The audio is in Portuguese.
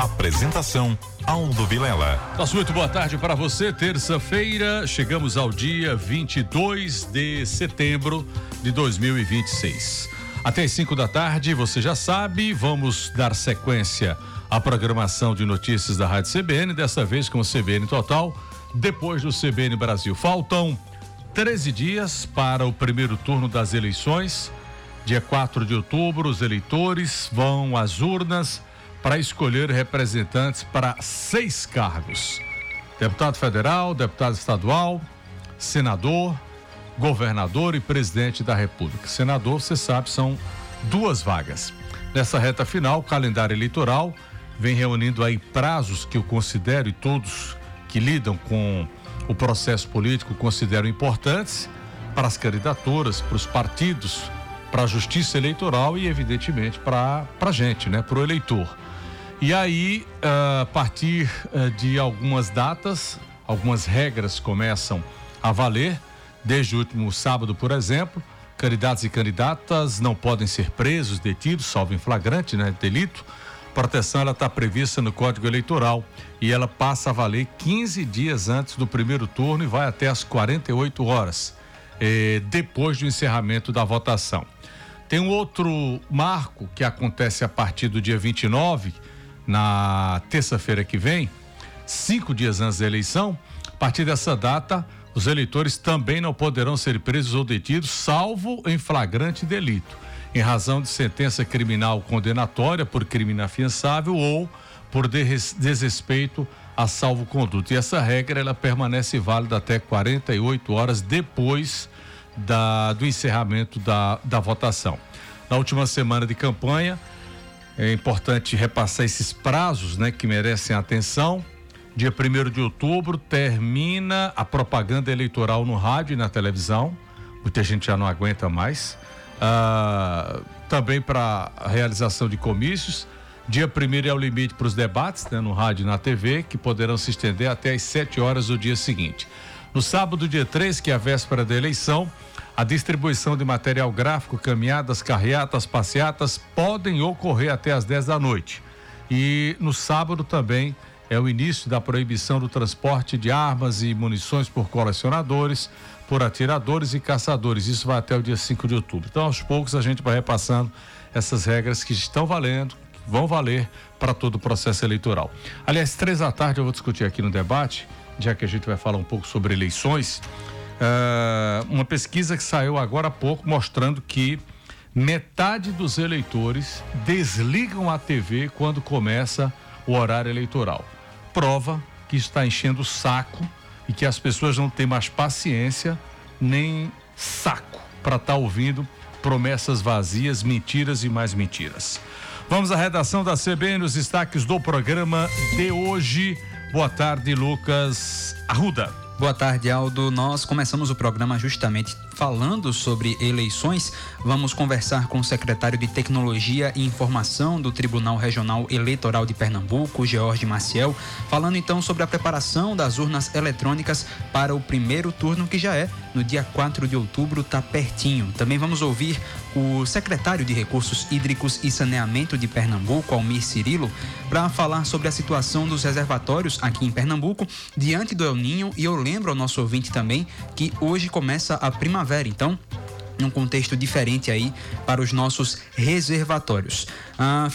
Apresentação Aldo Vilela. Nossa, muito boa tarde para você. Terça-feira, chegamos ao dia 22 de setembro de 2026. Até as 5 da tarde, você já sabe, vamos dar sequência à programação de notícias da Rádio CBN, dessa vez com o CBN Total, depois do CBN Brasil. Faltam 13 dias para o primeiro turno das eleições. Dia 4 de outubro, os eleitores vão às urnas para escolher representantes para 6 cargos: deputado federal, deputado estadual, senador, governador e presidente da República. Senador, você sabe, são 2 vagas. Nessa reta final, o calendário eleitoral vem reunindo aí prazos que eu considero, e todos que lidam com o processo político consideram importantes, para as candidaturas, para os partidos, para a justiça eleitoral e, evidentemente, para a gente, né? Para o eleitor. E aí, a partir de algumas datas, algumas regras começam a valer. Desde o último sábado, por exemplo, candidatos e candidatas não podem ser presos, detidos, salvo em flagrante, né? Delito. A proteção, ela está prevista no Código Eleitoral e ela passa a valer 15 dias antes do primeiro turno e vai até as 48 horas, depois do encerramento da votação. Tem um outro marco que acontece a partir do dia 29, na terça-feira que vem, 5 dias antes da eleição. A partir dessa data, os eleitores também não poderão ser presos ou detidos, salvo em flagrante delito, em razão de sentença criminal condenatória por crime inafiançável ou por desrespeito a salvo-conduto. E essa regra, ela permanece válida até 48 horas depois do encerramento da votação. Na última semana de campanha, é importante repassar esses prazos, né, que merecem atenção. Dia 1º de outubro termina a propaganda eleitoral no rádio e na televisão. Muita gente já não aguenta mais. Também para a realização de comícios. Dia 1º é o limite para os debates, né, no rádio e na TV, que poderão se estender até às 7 horas do dia seguinte. No sábado, dia 3, que é a véspera da eleição, a distribuição de material gráfico, caminhadas, carreatas, passeatas podem ocorrer até às 10 da noite. E no sábado também é o início da proibição do transporte de armas e munições por colecionadores, por atiradores e caçadores. Isso vai até o dia 5 de outubro. Então, aos poucos, a gente vai repassando essas regras que estão valendo, que vão valer para todo o processo eleitoral. Aliás, 3 da tarde eu vou discutir aqui no debate, já que a gente vai falar um pouco sobre eleições, uma pesquisa que saiu agora há pouco mostrando que metade dos eleitores desligam a TV quando começa o horário eleitoral. Prova que está enchendo o saco e que as pessoas não têm mais paciência nem saco para estar ouvindo promessas vazias, mentiras e mais mentiras. Vamos à redação da CBN, os destaques do programa de hoje. Boa tarde, Lucas Arruda. Boa tarde, Aldo. Nós começamos o programa justamente falando sobre eleições. Vamos conversar com o secretário de Tecnologia e Informação do Tribunal Regional Eleitoral de Pernambuco, George Maciel, falando então sobre a preparação das urnas eletrônicas para o primeiro turno, que já é no dia 4 de outubro, está pertinho. Também vamos ouvir o secretário de Recursos Hídricos e Saneamento de Pernambuco, Almir Cirilo, para falar sobre a situação dos reservatórios aqui em Pernambuco, diante do El Ninho. E eu lembro ao nosso ouvinte também que hoje começa a primavera, então, num contexto diferente aí para os nossos reservatórios.